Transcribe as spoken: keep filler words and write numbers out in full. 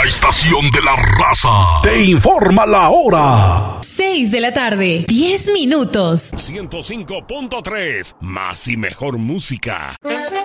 estación de la raza te informa la hora. seis de la tarde, diez minutos. ciento cinco punto tres, más y mejor música.